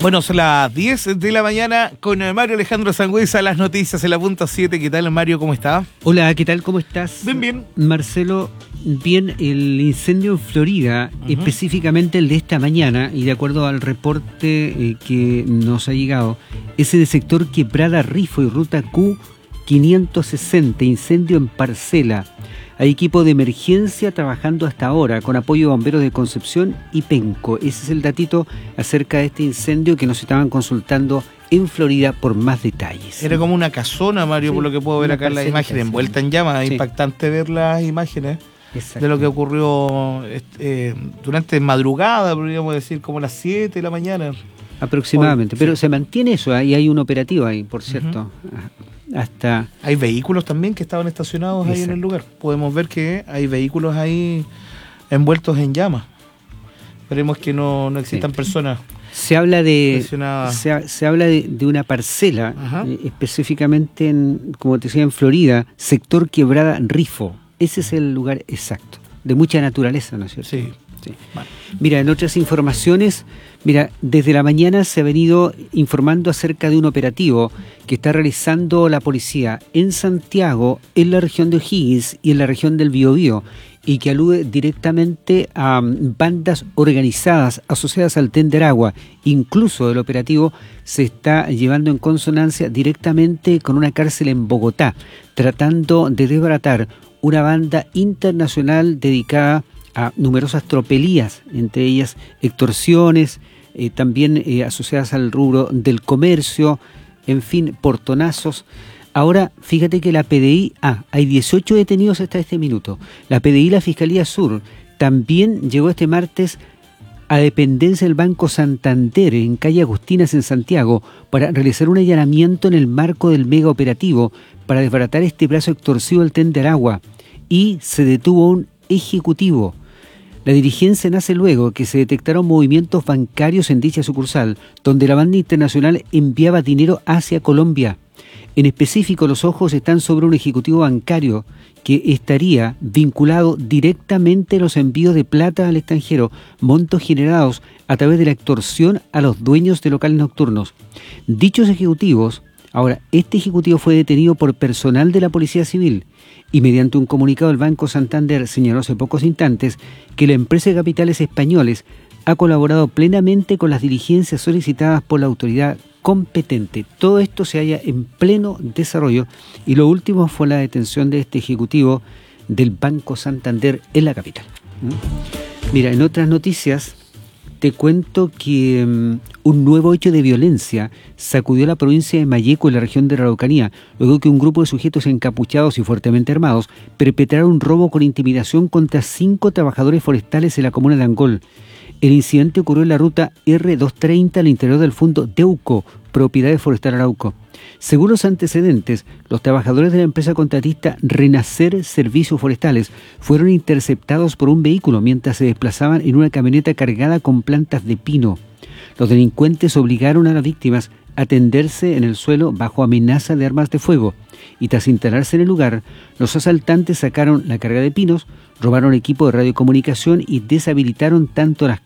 Bueno, son las 10 de la mañana con Mario Alejandro Sangüesa, las noticias en la punta 7. ¿Qué tal, Mario? ¿Cómo está? Hola, ¿qué tal? ¿Cómo estás? Bien, bien. Marcelo, bien, el incendio en Florida, específicamente el de esta mañana, y de acuerdo al reporte que nos ha llegado, es en el sector Quebrada Rifo y ruta Q560, incendio en parcela. Hay equipo de emergencia trabajando hasta ahora con apoyo de bomberos de Concepción y Penco. Ese es el datito acerca de este incendio que nos estaban consultando en Florida por más detalles. Era como una casona, Mario, sí, por lo que puedo ver acá en las imágenes, envuelta en llamas. Sí. Impactante ver las imágenes de lo que ocurrió durante madrugada, podríamos decir, como a las 7 de la mañana. Aproximadamente, hoy, pero sí, se mantiene eso, y hay un operativo ahí, por cierto. Hasta... Hay vehículos también que estaban estacionados ahí en el lugar. Podemos ver que hay vehículos ahí envueltos en llamas. Esperemos que no existan personas. Se habla de una parcela, específicamente como te decía, en Florida, sector Quebrada Rifo. Ese es el lugar exacto, de mucha naturaleza, ¿no es cierto? Sí. Sí. Vale. Mira, en otras informaciones, desde la mañana se ha venido informando acerca de un operativo que está realizando la policía en Santiago, en la región de O'Higgins y en la región del Biobío, y que alude directamente a bandas organizadas asociadas al Tenderagua. Incluso el operativo se está llevando en consonancia directamente con una cárcel en Bogotá, tratando de desbaratar una banda internacional dedicada a numerosas tropelías, entre ellas extorsiones, también asociadas al rubro del comercio, en fin, portonazos. Ahora, fíjate que la PDI, hay 18 detenidos hasta este minuto. La PDI y la Fiscalía Sur también llegó este martes a dependencia del Banco Santander en calle Agustinas en Santiago para realizar un allanamiento en el marco del mega operativo para desbaratar este brazo extorsivo del Tenderagua, y se detuvo un ejecutivo. La dirigencia nace luego que se detectaron movimientos bancarios en dicha sucursal, donde la banda internacional enviaba dinero hacia Colombia. En específico, los ojos están sobre un ejecutivo bancario que estaría vinculado directamente a los envíos de plata al extranjero, montos generados a través de la extorsión a los dueños de locales nocturnos. Dichos ejecutivos, este ejecutivo fue detenido por personal de la Policía Civil, y mediante un comunicado el Banco Santander señaló hace pocos instantes que la empresa de capitales españoles ha colaborado plenamente con las diligencias solicitadas por la autoridad competente. Todo esto se halla en pleno desarrollo, y lo último fue la detención de este ejecutivo del Banco Santander en la capital. Mira, en otras noticias te cuento que un nuevo hecho de violencia sacudió la provincia de Malleco en la región de la Araucanía, luego que un grupo de sujetos encapuchados y fuertemente armados perpetraron un robo con intimidación contra 5 trabajadores forestales en la comuna de Angol. El incidente ocurrió en la ruta R230 al interior del fondo Deuco, propiedad de Forestal Arauco. Según los antecedentes, los trabajadores de la empresa contratista Renacer Servicios Forestales fueron interceptados por un vehículo mientras se desplazaban en una camioneta cargada con plantas de pino. Los delincuentes obligaron a las víctimas a tenderse en el suelo bajo amenaza de armas de fuego, y tras instalarse en el lugar, los asaltantes sacaron la carga de pinos, robaron equipo de radiocomunicación y deshabilitaron tanto las